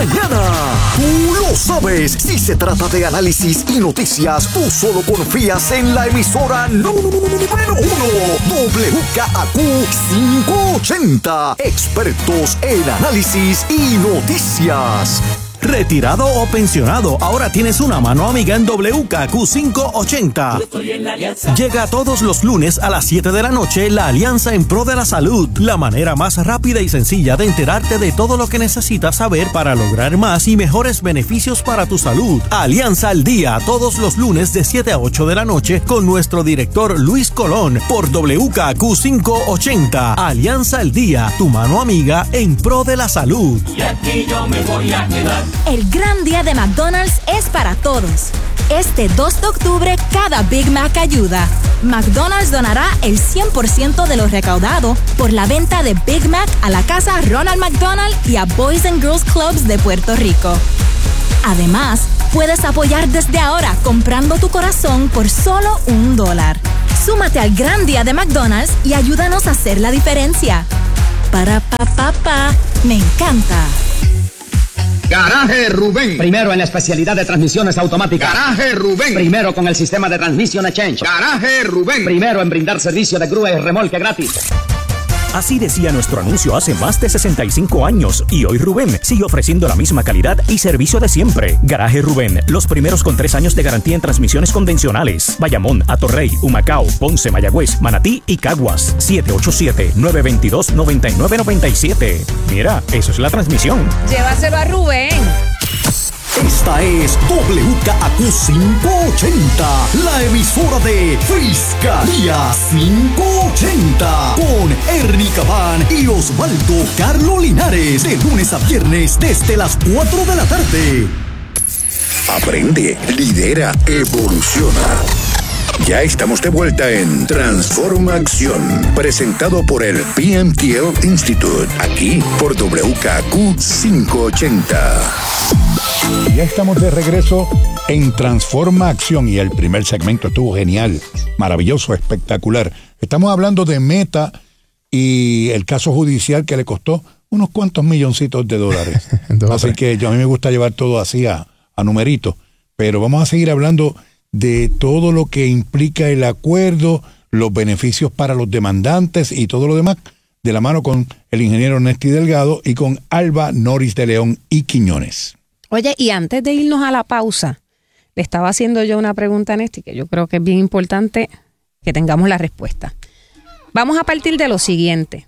mañana. Tú lo sabes, si se trata de análisis y noticias, tú solo confías en la emisora número 1, WKAQ 580. Expertos en análisis y noticias. Retirado o pensionado, ahora tienes una mano amiga en WKQ 580. Llega todos los lunes a las 7 de la noche la Alianza en Pro de la Salud, la manera más rápida y sencilla de enterarte de todo lo que necesitas saber para lograr más y mejores beneficios para tu salud. Alianza al Día, todos los lunes de 7 a 8 de la noche con nuestro director Luis Colón por WKQ 580. Alianza al Día, tu mano amiga en Pro de la Salud. Y aquí yo me voy a quedar. El gran día de McDonald's es para todos. Este 2 de octubre, cada Big Mac ayuda. McDonald's donará el 100% de lo recaudado por la venta de Big Mac a la Casa Ronald McDonald y a Boys and Girls Clubs de Puerto Rico. Además, puedes apoyar desde ahora comprando tu corazón por solo $1. Súmate al gran día de McDonald's y ayúdanos a hacer la diferencia. Para pa, me encanta. Garaje Rubén. Primero en la especialidad de transmisiones automáticas. Garaje Rubén. Primero con el sistema de Transmission Exchange. Garaje Rubén. Primero en brindar servicio de grúa y remolque gratis. Así decía nuestro anuncio hace más de 65 años y hoy Rubén sigue ofreciendo la misma calidad y servicio de siempre. Garaje Rubén, los primeros con 3 años de garantía en transmisiones convencionales. Bayamón, Atorrey, Humacao, Ponce, Mayagüez, Manatí y Caguas. 787-922-9997. Mira, eso es la transmisión. Llévaselo a Rubén. Esta es WKAQ 580, la emisora de Fiscalía 580, con Ernie Cabán y Osvaldo Carlo Linares, de lunes a viernes desde las 4 de la tarde. Aprende, lidera, evoluciona. Ya estamos de vuelta en Transforma Acción, presentado por el PMTL Institute, aquí por WKAQ 580. Ya estamos de regreso en Transforma Acción y el primer segmento estuvo genial, maravilloso, espectacular. Estamos hablando de Meta y el caso judicial que le costó unos cuantos milloncitos de dólares. Así que a mí me gusta llevar todo así a numeritos, pero vamos a seguir hablando de todo lo que implica el acuerdo, los beneficios para los demandantes y todo lo demás, de la mano con el ingeniero Nesti Delgado y con Alba Noris de León y Quiñones. Oye, y antes de irnos a la pausa, le estaba haciendo yo una pregunta a Nesti que yo creo que es bien importante que tengamos la respuesta. Vamos a partir de lo siguiente.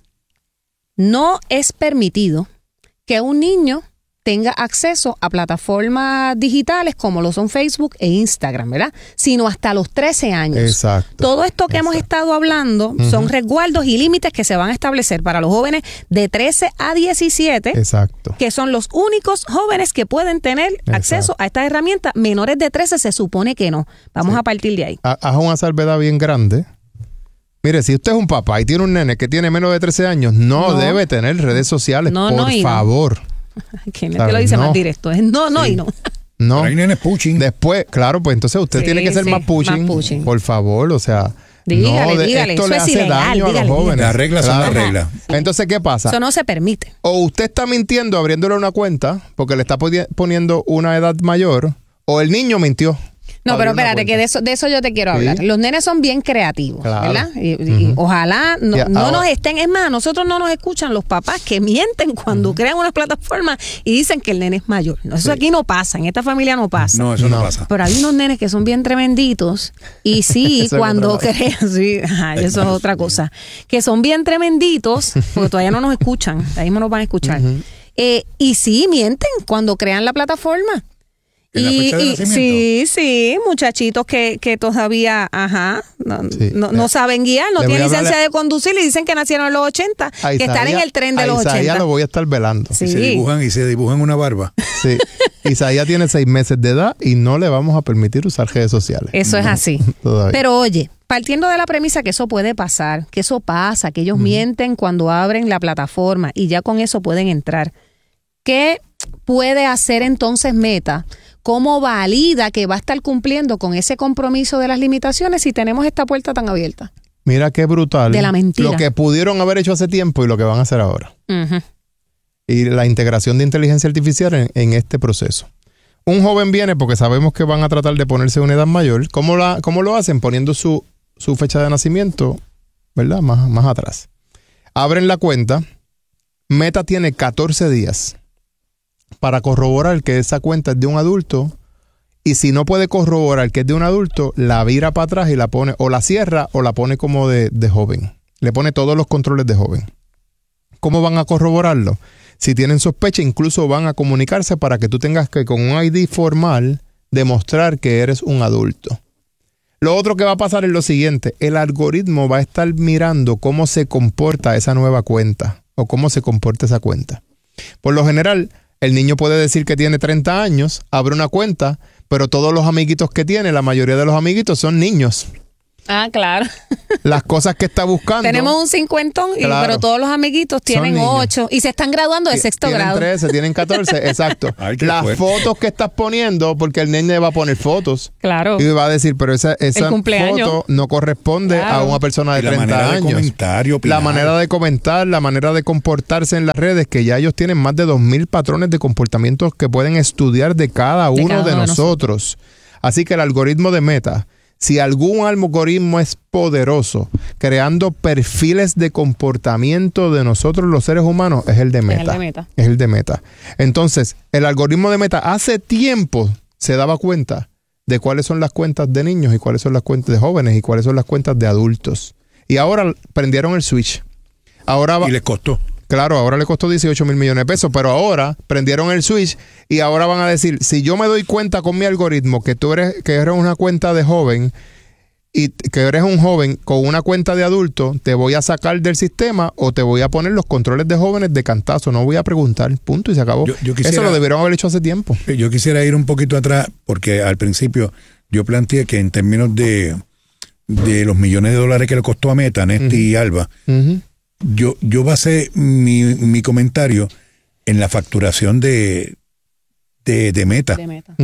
No es permitido que un niño tenga acceso a plataformas digitales como lo son Facebook e Instagram, ¿verdad? Sino hasta los 13 años. Exacto. Todo esto que hemos estado hablando son resguardos y límites que se van a establecer para los jóvenes de 13 a 17. Exacto. Que son los únicos jóvenes que pueden tener acceso a estas herramientas. Menores de 13 se supone que no. Vamos a partir de ahí. Haz una salvedad bien grande. Mire, si usted es un papá y tiene un nene que tiene menos de 13 años, no debe tener redes sociales, por favor. ¿Quién te lo dice más directo? Es no y no. No. Pero hay nenes pushing. Después, claro, pues entonces usted tiene que ser más pushing. Por favor, o sea. Dígale, esto eso le es hace ilegal, daño a los jóvenes. Las reglas son las reglas. Entonces, ¿qué pasa? Eso no se permite. O usted está mintiendo abriéndole una cuenta porque le está poniendo una edad mayor, o el niño mintió. No, pero espérate, que de eso yo te quiero hablar. Los nenes son bien creativos, ¿verdad? Y ojalá no nos estén, es más, nosotros no nos escuchan los papás que mienten cuando crean unas plataformas y dicen que el nene es mayor. No, eso aquí no pasa, en esta familia no pasa. No, eso no pasa. Pero hay unos nenes que son bien tremenditos y sí, cuando crean, eso es otra cosa, que son bien tremenditos, porque todavía no nos escuchan, ahí mismo nos van a escuchar. Y sí, mienten cuando crean la plataforma. Y sí, muchachitos que todavía, no saben guiar, no tienen licencia de conducir y dicen que nacieron en los 80, que están en el tren de los 80. Isaías lo voy a estar velando. Sí. Y se dibujan una barba. Sí. Isaías tiene 6 meses de edad y no le vamos a permitir usar redes sociales. Eso es así. Todavía. Pero oye, partiendo de la premisa que eso puede pasar, que eso pasa, que ellos mienten cuando abren la plataforma y ya con eso pueden entrar, ¿qué puede hacer entonces Meta? ¿Cómo valida que va a estar cumpliendo con ese compromiso de las limitaciones si tenemos esta puerta tan abierta? Mira qué brutal. De la mentira. Lo que pudieron haber hecho hace tiempo y lo que van a hacer ahora. y la integración de inteligencia artificial en este proceso. Un joven viene porque sabemos que van a tratar de ponerse una edad mayor. ¿Cómo lo hacen? Poniendo su fecha de nacimiento, ¿verdad? Más atrás. Abren la cuenta. Meta tiene 14 días para corroborar que esa cuenta es de un adulto. Y si no puede corroborar que es de un adulto, la vira para atrás y la pone, o la cierra o la pone como de joven. Le pone todos los controles de joven. ¿Cómo van a corroborarlo? Si tienen sospecha, incluso van a comunicarse para que tú tengas que, con un ID formal, demostrar que eres un adulto. Lo otro que va a pasar es lo siguiente. El algoritmo va a estar mirando cómo se comporta esa nueva cuenta o cómo se comporta esa cuenta. Por lo general, el niño puede decir que tiene 30 años, abre una cuenta, pero todos los amiguitos que tiene, la mayoría de los amiguitos son niños. Ah, claro. Las cosas que está buscando. Tenemos un 50, claro, pero todos los amiguitos tienen 8 y se están graduando de sexto grado. Tienen 13, tienen 14, exacto. Ay, las fotos que estás poniendo, porque el nene va a poner fotos. Claro. Y va a decir, pero esa foto no corresponde a una persona de 30 años. La manera de comentar, la manera de comportarse en las redes, que ya ellos tienen más de 2,000 patrones de comportamientos que pueden estudiar de cada uno de nosotros. Así que el algoritmo de Meta, si algún algoritmo es poderoso, creando perfiles de comportamiento de nosotros los seres humanos, es el de Meta. Es el de Meta. Entonces, el algoritmo de Meta hace tiempo se daba cuenta de cuáles son las cuentas de niños y cuáles son las cuentas de jóvenes y cuáles son las cuentas de adultos. Y ahora prendieron el switch. Y les costó. Claro, ahora le costó 18 mil millones de pesos, pero ahora prendieron el switch y ahora van a decir, si yo me doy cuenta con mi algoritmo que que eres una cuenta de joven y que eres un joven con una cuenta de adulto, te voy a sacar del sistema o te voy a poner los controles de jóvenes de cantazo, no voy a preguntar, punto, y se acabó. Eso lo debieron haber hecho hace tiempo. Yo quisiera ir un poquito atrás porque al principio yo planteé que en términos de los millones de dólares que le costó a Meta, Nesti y Alba, yo basé mi comentario en la facturación de Meta.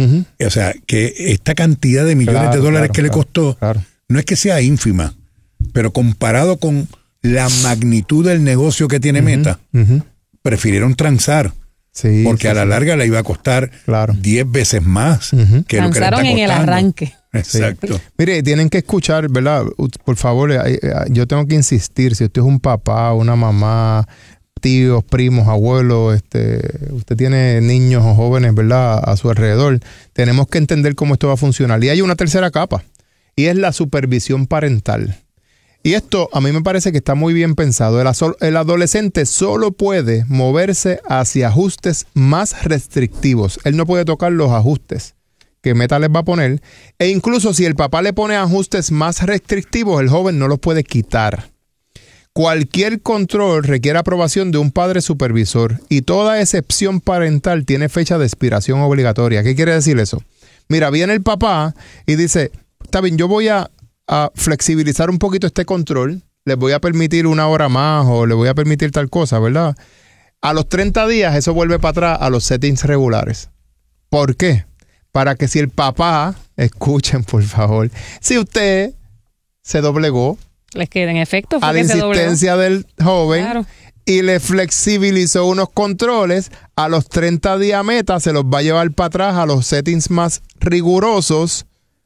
O sea, que esta cantidad de millones de dólares que le costó, no es que sea ínfima, pero comparado con la magnitud del negocio que tiene Meta, prefirieron transar. Sí, porque a la larga le iba a costar 10 veces más que lo que le está costando. En el arranque. Exacto. Sí. Mire, tienen que escuchar, ¿verdad? Por favor, yo tengo que insistir, si usted es un papá, una mamá, tíos, primos, abuelos, usted tiene niños o jóvenes, ¿verdad?, a su alrededor, tenemos que entender cómo esto va a funcionar. Y hay una tercera capa, y es la supervisión parental. Y esto a mí me parece que está muy bien pensado. El adolescente solo puede moverse hacia ajustes más restrictivos. Él no puede tocar los ajustes que Meta les va a poner. E incluso si el papá le pone ajustes más restrictivos, el joven no los puede quitar. Cualquier control requiere aprobación de un padre supervisor y toda excepción parental tiene fecha de expiración obligatoria. ¿Qué quiere decir eso? Mira, viene el papá y dice, está bien, yo voy a flexibilizar un poquito este control, les voy a permitir 1 hora más o le voy a permitir tal cosa, ¿verdad? A los 30 días eso vuelve para atrás a los settings regulares. ¿Por qué? Para que si el papá, escuchen por favor, si usted se doblegó, les queda en efecto a la insistencia del joven y le flexibilizó unos controles, a los 30 días Meta se los va a llevar para atrás a los settings más rigurosos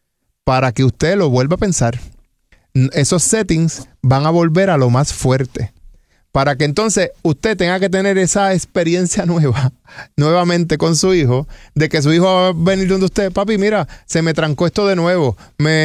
para que usted lo vuelva a pensar. Esos settings van a volver a lo más fuerte. Para que entonces usted tenga que tener esa experiencia nuevamente con su hijo, de que su hijo va a venir donde usted, papi, mira, se me trancó esto de nuevo,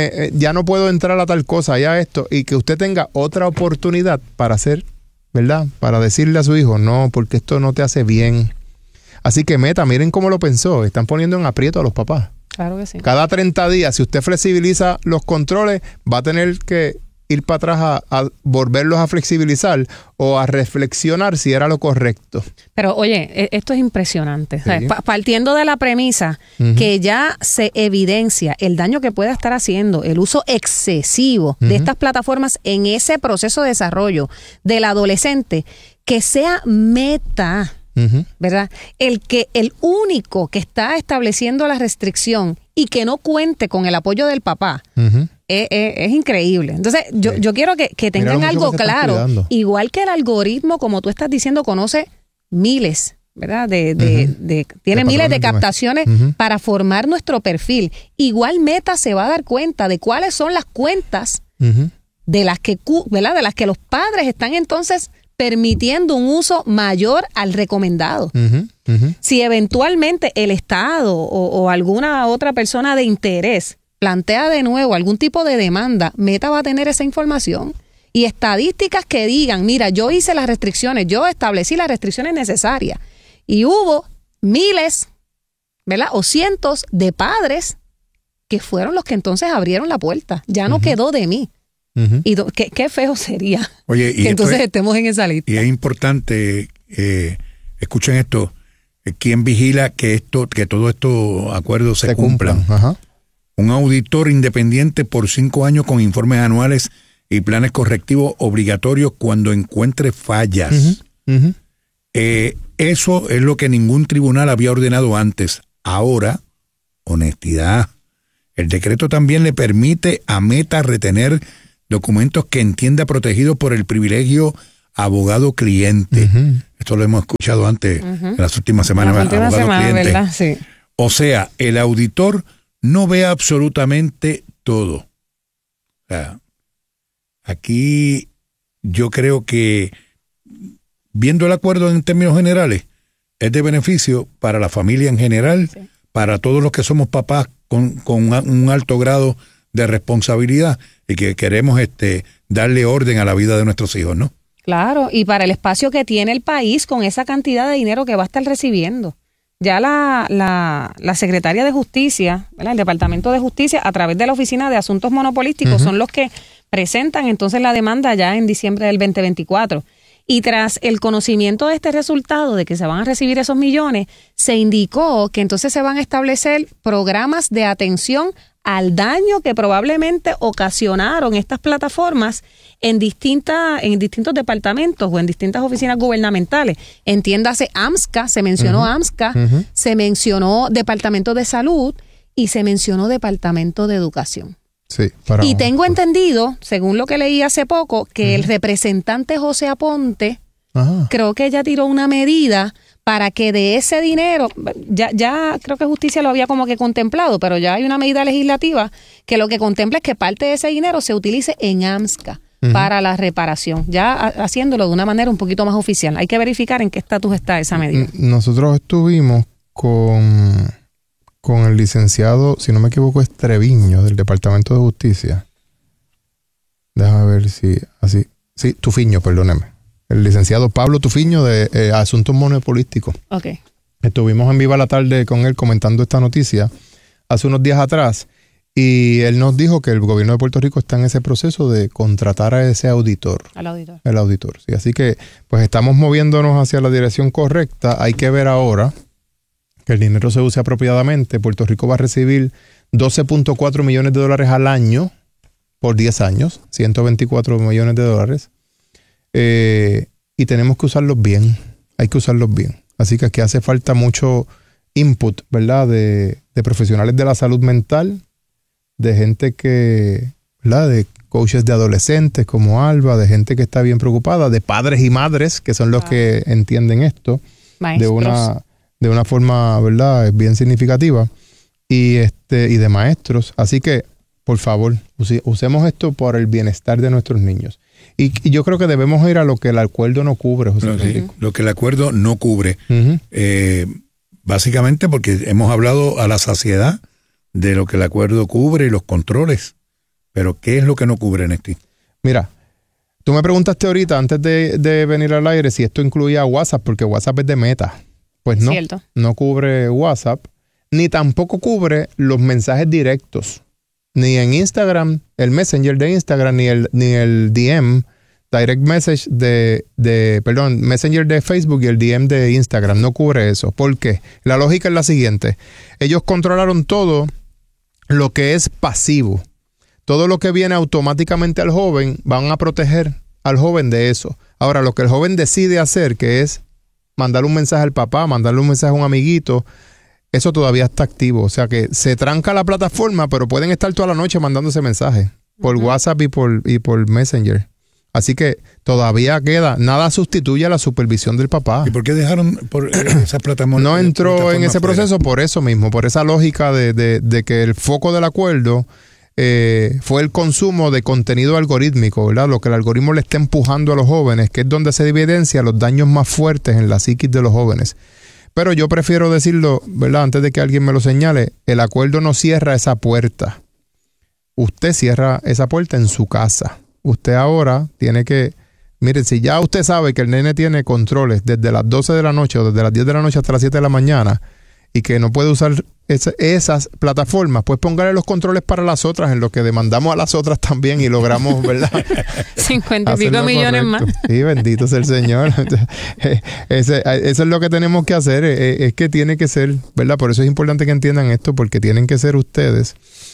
ya no puedo entrar a tal cosa, ya esto, y que usted tenga otra oportunidad para hacer, ¿verdad? Para decirle a su hijo, no, porque esto no te hace bien. Así que Meta, miren cómo lo pensó, están poniendo en aprieto a los papás. Claro que sí. Cada 30 días, si usted flexibiliza los controles, va a tener que ir para atrás a volverlos a flexibilizar o a reflexionar si era lo correcto. Pero oye, esto es impresionante. Sí. O sea, partiendo de la premisa que ya se evidencia el daño que puede estar haciendo el uso excesivo de estas plataformas en ese proceso de desarrollo del adolescente, que sea Meta, ¿verdad? El único que está estableciendo la restricción y que no cuente con el apoyo del papá, es increíble. Entonces, yo quiero que tengan algo claro. Igual que el algoritmo, como tú estás diciendo, conoce miles ¿verdad? Tiene miles de captaciones para formar nuestro perfil. Igual Meta se va a dar cuenta de cuáles son las cuentas de las que, ¿verdad? De las que los padres están entonces permitiendo un uso mayor al recomendado. Si eventualmente el Estado o alguna otra persona de interés plantea de nuevo algún tipo de demanda, Meta va a tener esa información y estadísticas que digan, mira, yo hice las restricciones, yo establecí las restricciones necesarias y hubo miles, ¿verdad? O cientos de padres que fueron los que entonces abrieron la puerta. Ya no quedó de mí. Y qué feo sería. Oye, y que entonces estemos en esa lista. Y es importante, escuchen esto, ¿quién vigila que todos estos acuerdos se cumplan? Un auditor independiente por 5 años con informes anuales y planes correctivos obligatorios cuando encuentre fallas. Eso es lo que ningún tribunal había ordenado antes. Ahora, honestidad. El decreto también le permite a Meta retener documentos que entienda protegidos por el privilegio abogado-cliente. Esto lo hemos escuchado antes, en las últimas semanas. ¿Verdad? Sí. O sea, el auditor no ve absolutamente todo. O sea, aquí yo creo que, viendo el acuerdo en términos generales, es de beneficio para la familia en general, para todos los que somos papás con un alto grado de responsabilidad y que queremos darle orden a la vida de nuestros hijos, ¿no? Claro, y para el espacio que tiene el país con esa cantidad de dinero que va a estar recibiendo. Ya la Secretaria de Justicia, ¿verdad? El Departamento de Justicia, a través de la Oficina de Asuntos Monopolísticos, son los que presentan entonces la demanda ya en diciembre del 2024. Y tras el conocimiento de este resultado, de que se van a recibir esos millones, se indicó que entonces se van a establecer programas de atención al daño que probablemente ocasionaron estas plataformas en distintos departamentos o en distintas oficinas gubernamentales. Entiéndase AMSCA, se mencionó AMSCA, se mencionó Departamento de Salud y se mencionó Departamento de Educación. Sí, y tengo entendido, según lo que leí hace poco, que el representante José Aponte, creo que ya tiró una medida para que de ese dinero, ya creo que Justicia lo había como que contemplado, pero ya hay una medida legislativa que lo que contempla es que parte de ese dinero se utilice en AMSCA para la reparación, ya haciéndolo de una manera un poquito más oficial. Hay que verificar en qué estatus está esa medida. Nosotros estuvimos con el licenciado, si no me equivoco, es Treviño, del Departamento de Justicia. Déjame ver si así. Sí, Tufiño, perdóneme. El licenciado Pablo Tufiño de Asuntos Monopolísticos. Okay. Estuvimos en Viva la Tarde con él comentando esta noticia hace unos días atrás y él nos dijo que el gobierno de Puerto Rico está en ese proceso de contratar a ese auditor. Al auditor. El auditor, sí. Así que pues estamos moviéndonos hacia la dirección correcta. Hay que ver ahora que el dinero se use apropiadamente. Puerto Rico va a recibir $12.4 millones al año por 10 años, $124 millones. Y tenemos que usarlos bien, hay que usarlos bien. Así que aquí hace falta mucho input, ¿verdad? De profesionales de la salud mental, de gente que, ¿verdad? De coaches de adolescentes como Alba, de gente que está bien preocupada, de padres y madres que son los que entienden esto de una forma, ¿verdad? Bien significativa y de maestros. Así que, por favor, usemos esto por el bienestar de nuestros niños. Y yo creo que debemos ir a lo que el acuerdo no cubre, José Federico. Lo que el acuerdo no cubre. Básicamente porque hemos hablado a la saciedad de lo que el acuerdo cubre y los controles. Pero, ¿qué es lo que no cubre, Néstor? Mira, tú me preguntaste ahorita, antes de venir al aire, si esto incluía WhatsApp, porque WhatsApp es de Meta. Pues no, no cubre WhatsApp, ni tampoco cubre los mensajes directos. Ni en Instagram, el Messenger de Instagram, ni el DM, Direct Message Messenger de Facebook y el DM de Instagram. No cubre eso. ¿Por qué? La lógica es la siguiente. Ellos controlaron todo lo que es pasivo. Todo lo que viene automáticamente al joven, van a proteger al joven de eso. Ahora, lo que el joven decide hacer, que es mandarle un mensaje al papá, mandarle un mensaje a un amiguito, eso todavía está activo. O sea que se tranca la plataforma, pero pueden estar toda la noche mandándose mensajes por WhatsApp y por Messenger. Así que todavía queda, nada sustituye a la supervisión del papá. ¿Y por qué dejaron por esa plataforma? No entró en ese proceso por eso mismo, por esa lógica de que el foco del acuerdo fue el consumo de contenido algorítmico, ¿verdad? Lo que el algoritmo le está empujando a los jóvenes, que es donde se evidencia los daños más fuertes en la psiquis de los jóvenes. Pero yo prefiero decirlo, ¿verdad? Antes de que alguien me lo señale, el acuerdo no cierra esa puerta. Usted cierra esa puerta en su casa. Usted ahora tiene que, miren, si ya usted sabe que el nene tiene controles desde las 12 de la noche o desde las 10 de la noche hasta las 7 de la mañana y que no puede usar esas plataformas, pues póngale los controles para las otras, en lo que demandamos a las otras también y logramos, ¿verdad? 50 y pico millones más. Sí, bendito sea el Señor. Eso es lo que tenemos que hacer, es que tiene que ser, ¿verdad? Por eso es importante que entiendan esto, porque tienen que ser ustedes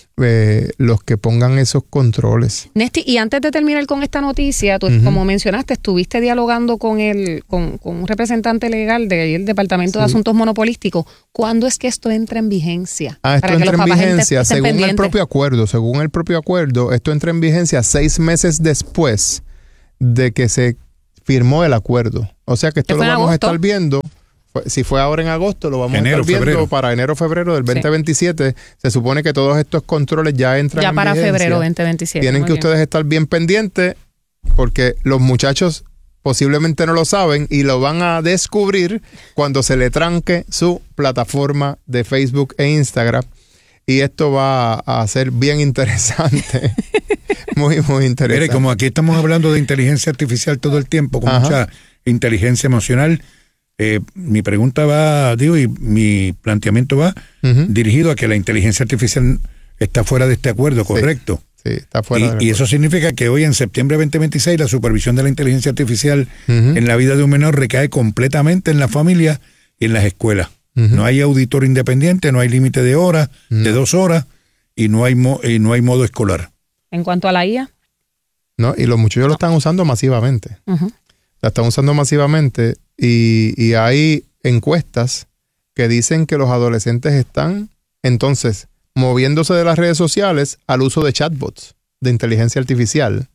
los que pongan esos controles. Nesti, y antes de terminar con esta noticia, tú, como mencionaste, estuviste dialogando con un representante legal del Departamento de Asuntos Monopolísticos. ¿Cuándo es que esto entra en vigencia? Esto entra en vigencia según el propio acuerdo. Según el propio acuerdo, esto entra en vigencia 6 meses después de que se firmó el acuerdo. O sea que esto lo vamos a estar viendo. Si fue ahora en agosto, lo vamos a estar viendo febrero. Para enero-febrero del 2027. Se supone que todos estos controles ya entran en vigencia. Ya para febrero 2027. Tienen que ustedes estar bien pendientes porque los muchachos posiblemente no lo saben y lo van a descubrir cuando se le tranque su plataforma de Facebook e Instagram. Y esto va a ser bien interesante. Muy, muy interesante. Mire, como aquí estamos hablando de inteligencia artificial todo el tiempo, con mucha inteligencia emocional, mi pregunta va, y mi planteamiento va dirigido a que la inteligencia artificial está fuera de este acuerdo, ¿correcto? Sí, está fuera. Y eso significa que hoy, en septiembre de 2026, la supervisión de la inteligencia artificial en la vida de un menor recae completamente en la familia y en las escuelas. No hay auditor independiente, no hay límite de horas, de 2 horas, y no hay modo escolar. ¿En cuanto a la IA? No, y los muchachos lo están usando masivamente. La están usando masivamente. Y hay encuestas que dicen que los adolescentes están entonces moviéndose de las redes sociales al uso de chatbots de inteligencia artificial.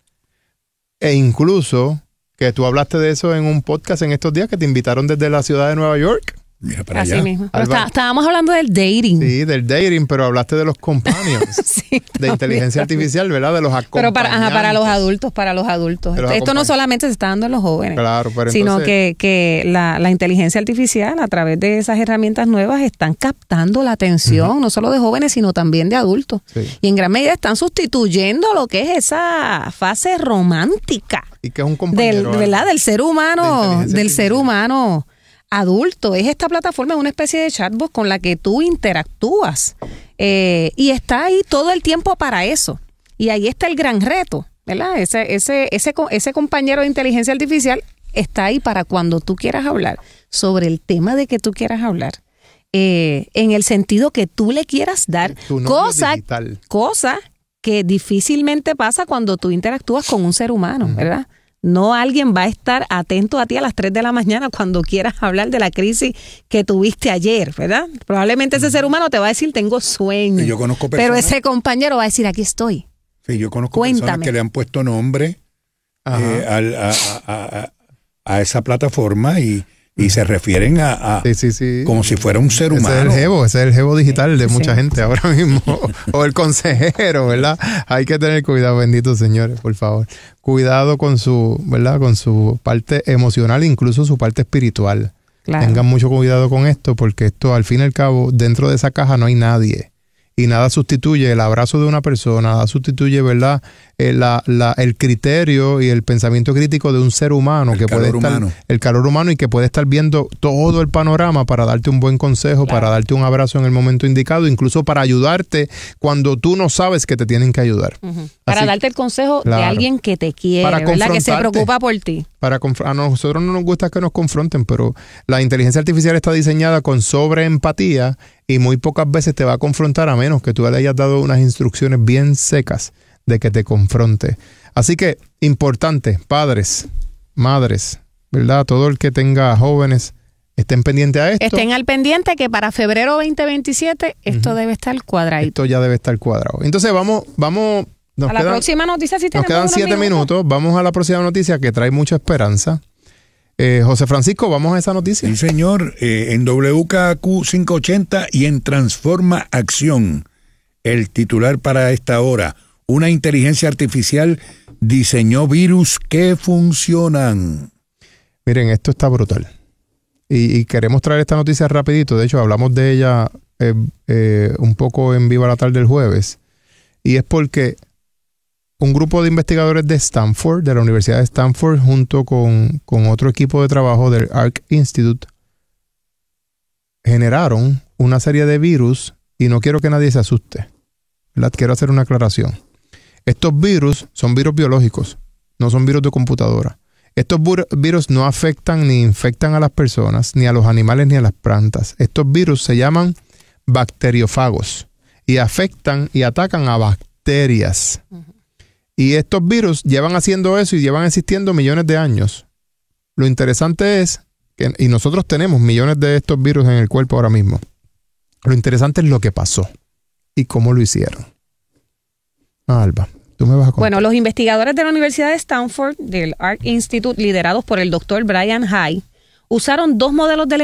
E incluso que tú hablaste de eso en un podcast en estos días que te invitaron desde la ciudad de Nueva York. Mira para así allá. Mismo. Pero estábamos hablando del dating. Sí, del dating, pero hablaste de los companions. Sí, de inteligencia artificial, ¿verdad? De los acompañantes. Pero para los adultos. Esto no solamente se está dando en los jóvenes. Claro, pero sino entonces, que la inteligencia artificial, a través de esas herramientas nuevas, están captando la atención, no solo de jóvenes, sino también de adultos. Sí. Y en gran medida están sustituyendo lo que es esa fase romántica. Y que es un compañero. ¿Verdad? Del ser humano adulto. Es esta plataforma, es una especie de chatbot con la que tú interactúas y está ahí todo el tiempo para eso. Y ahí está el gran reto, ¿verdad? Ese compañero de inteligencia artificial está ahí para cuando tú quieras hablar sobre el tema de que tú quieras hablar, en el sentido que tú le quieras dar, cosa que difícilmente pasa cuando tú interactúas con un ser humano, ¿verdad? No alguien va a estar atento a ti a las 3 de la mañana cuando quieras hablar de la crisis que tuviste ayer, ¿verdad? Probablemente ese ser humano te va a decir, tengo sueño. Yo conozco personas, pero ese compañero va a decir, aquí estoy. Sí, yo conozco personas que le han puesto nombre a esa plataforma y se refieren a como si fuera un ser humano. Ese es el jevo digital de mucha gente ahora mismo. O el consejero, ¿verdad? Hay que tener cuidado, benditos señores, por favor. Cuidado con su, ¿verdad? Con su parte emocional, incluso su parte espiritual. Claro. Tengan mucho cuidado con esto, porque esto, al fin y al cabo, dentro de esa caja no hay nadie. Y nada sustituye el abrazo de una persona, nada sustituye, ¿verdad? El criterio y el pensamiento crítico de un ser humano, el calor humano, y que puede estar viendo todo el panorama para darte un buen consejo, para darte un abrazo en el momento indicado, incluso para ayudarte cuando tú no sabes que te tienen que ayudar. Para darte el consejo de alguien que te quiere, ¿verdad? Que se preocupa por ti. A nosotros no nos gusta que nos confronten, pero la inteligencia artificial está diseñada con sobreempatía y muy pocas veces te va a confrontar a menos que tú le hayas dado unas instrucciones bien secas de que te confronte. Así que, importante, padres, madres, ¿verdad? Todo el que tenga jóvenes, estén pendientes a esto. Estén al pendiente que para febrero 2027 esto debe estar cuadradito. Esto ya debe estar cuadrado. Entonces vamos A la próxima noticia sí nos tenemos quedan unos 7 minutos. Vamos a la próxima noticia que trae mucha esperanza. José Francisco, vamos a esa noticia. Sí, señor. En WKQ 580 y en Transforma Acción, el titular para esta hora: una inteligencia artificial diseñó virus que funcionan. Miren, esto está brutal. Y queremos traer esta noticia rapidito. De hecho, hablamos de ella un poco en Viva la Tarde el jueves. Y es porque un grupo de investigadores de Stanford, de la Universidad de Stanford, junto con otro equipo de trabajo del Arc Institute, generaron una serie de virus, y no quiero que nadie se asuste, ¿verdad? Quiero hacer una aclaración. Estos virus son virus biológicos, no son virus de computadora. Estos virus no afectan ni infectan a las personas, ni a los animales, ni a las plantas. Estos virus se llaman bacteriófagos y afectan y atacan a bacterias. Y estos virus llevan haciendo eso y llevan existiendo millones de años. Lo interesante es que, y nosotros tenemos millones de estos virus en el cuerpo ahora mismo. Lo interesante es lo que pasó y cómo lo hicieron. Alba, tú me vas a contar. Bueno, los investigadores de la Universidad de Stanford, del Arc Institute, liderados por el doctor Brian High, usaron 2 modelos de